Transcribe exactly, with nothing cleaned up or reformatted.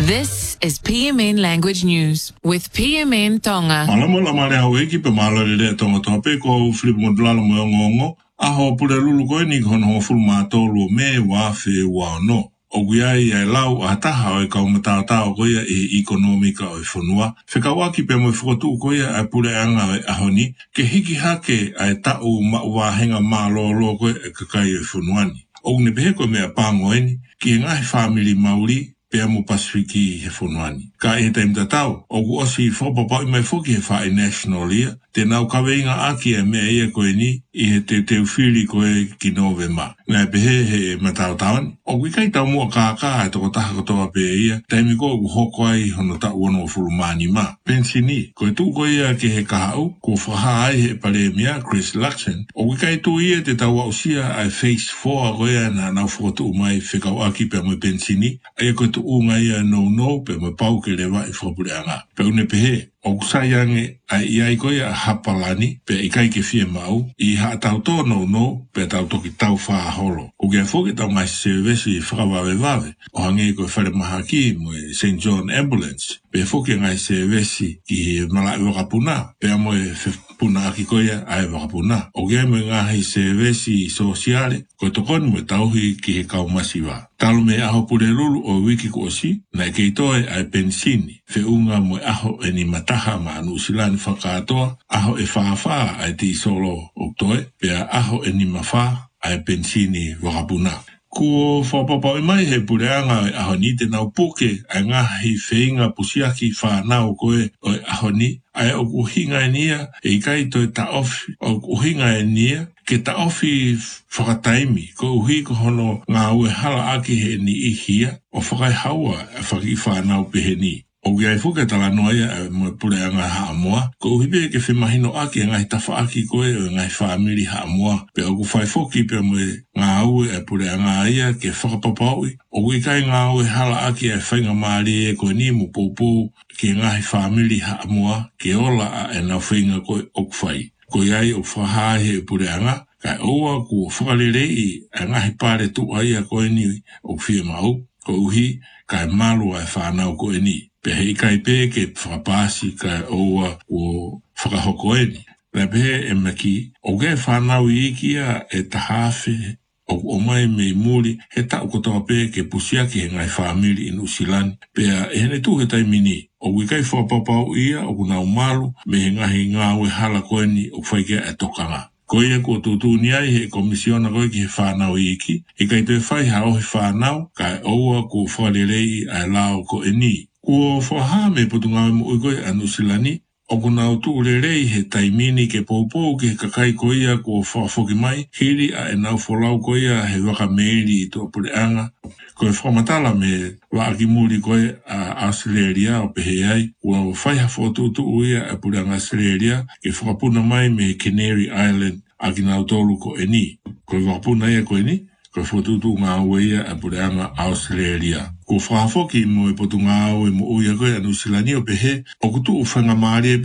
This is P M N Language News with P M N Tonga. Malamo la mare hawe ki pe malo le tonga tope ko flip modlalo mo ngongo aho pule lulu ko ni kono ho ful matolo me wa fe wa no oguia ia lau ataha o ka mata ta ko ia e economica o fonua fe ka wa ki pe mo fotu ko ia a pule anga ahoni ke hiki hake ai ta o ma wa henga malo lo ko ka kai fonuani o ne be ko me pangoeni ki ngai family mauri pe mo Pasifiki he fonuani. Ka e taim tatau, o ku osi whopapa i mai whoki he whae national ia, te nau kaweinga aki e mea ia koe ni, i he te teu whiri koe ki November. Ngai pehe he matau tawani. O ku kai tau mua kākā e toko taha kotoa pe ia, taimi ko ku hoko ai hono ta uono o fulumani ma. Pensini, koe tu koe ia ke he kahau, ko whaha ai he pale mea Chris Luxon, o ku kai tu ia te tau au sia ai phase four koe ia na nau whotu umai whikau aki pe mo pensini, ai koe tu unga ia no no pe mo pau ke lewa i whapureanga. Pe une pehe, o kusaiange ai iai koe a hapalani pe i kai ke fie mau i ha tau tō no no pe tau toki tau wha holo. O kia fōke tau mai se vesi whakawawe wawe o hange koe whare maha ki mo e Saint John Ambulance pe fōke ngai se vesi ki he malai wakapuna pe mo e puna aki koe ai wakapuna. O kia mo ngā hei se vesi sosiale koe tokoni mo tauhi ki he kaumasiwa. Talo me aho pure lulu o wiki ko si na kei toe ai pensini fe unga mo aho e ni mataha ma anu silani whakatoa aho e whaafaa ai ti solo o toe pea aho e ni mawha ai pensini wakapuna. Ko whapapa i mai he pureanga e aho ni te nau poke ai ngā hei wheinga pusiaki whanau koe o e aho ni ai o kuhinga e nia e kai toi ta ofi o kuhinga e nia ke ta ofi whakataimi ko uhi ko hono ngā ue hala aki he ni ihia o whakai haua e whaki whanau pehe ni. O kia e whuke tala noia e mo pule a ngai haa moa, ko uhi pe ke whemahino aki e ngai tawha aki koe o ngai whaamiri haa moa, pe o ku whai whoki pe mo ngā ue e pule a ngai ia ke whakapapaui, o kui kai ngā ue hala aki e whainga maari e koe ni mo poupou ke ngai whaamiri haa moa, ke ola a e nau whainga koe o kwhai. Ko iai o whahahe e pule a ngai, kai oua ku whakarerei e ngahi pare tu ai a koe ni o whia mau, ko uhi kai malu ai whanau koe ni. Pe hei kai pē ke whakapasi kai oua o whakahokoeni. Lai pē e maki, o gai whanau i ikia e tahawhi o o mai me muri he tau kotoa pē ke pusiaki he ngai whamiri in Usilani. Pea e hene tu he taimini, o gai kai whapapau ia o kunau malu me he ngahi ngāwe hala koeni o whaikea e tokanga. Ko ia ko tutu ni ai he komisiona koe ki he whanau i iki, e kai te whai hao he whanau, kai oua ko whalerei ai lao ko e ni. Ko whaha me putungawe mo uikoe anu silani, o kuna o tūrerei he taimini ke poupou ke he kakai ko ia ko whafoki mai, hiri a e nau wholau ko ia he waka meiri i tō pureanga. Ko e whamatala me waaki muri koe a Australia o pehe ai, ua whaiha whotutu uia a pureanga Australia ke whakapuna mai me Canary Island a ki nau tōru ko e ni. Ko e whakapuna ia ko e ni, ko e whotutu ngā uia a pureanga Australia. Ko whafoki mo e potu ngā ue mo uia koe anu silani o pehe, o kutu u whanga maare